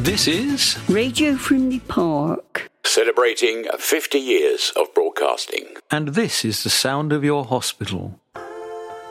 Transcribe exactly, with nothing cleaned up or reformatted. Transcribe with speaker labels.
Speaker 1: This is
Speaker 2: Radio Frimley Park,
Speaker 3: celebrating fifty years of broadcasting.
Speaker 1: And this is the sound of your hospital.